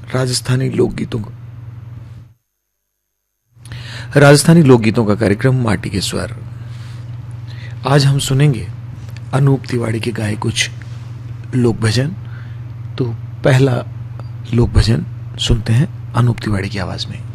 राजस्थानी लोकगीतों का कार्यक्रम माटी के स्वर। आज हम सुनेंगे अनूप तिवारी के गाए कुछ लोक भजन। तो पहला लोक भजन सुनते हैं अनूप तिवारी की आवाज में।